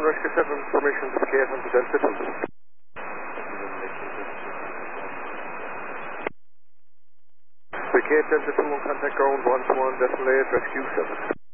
Rescue 7, formation to vacate onto Delta 2. Vacate Delta 2 on contact ground 121, decimal 8, Rescue 7.